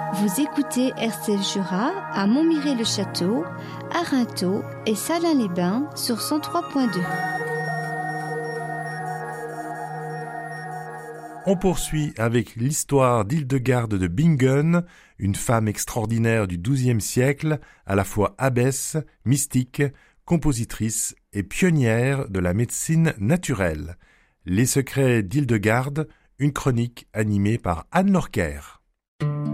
Vous écoutez RCF Jura à Montmirail-le-Château, à Rinthod et Salins-les-Bains sur 103.2. On poursuit avec l'histoire d'Hildegarde de Bingen, une femme extraordinaire du XIIe siècle, à la fois abbesse, mystique, compositrice et pionnière de la médecine naturelle. Les secrets d'Hildegarde, une chronique animée par Anne Lorquer.